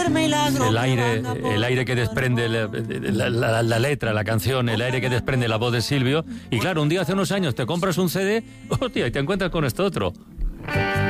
el aire que desprende la letra, la canción, el aire que desprende la voz de Silvio. Y claro, un día hace unos años te compras un CD, hostia, y te encuentras con esto otro.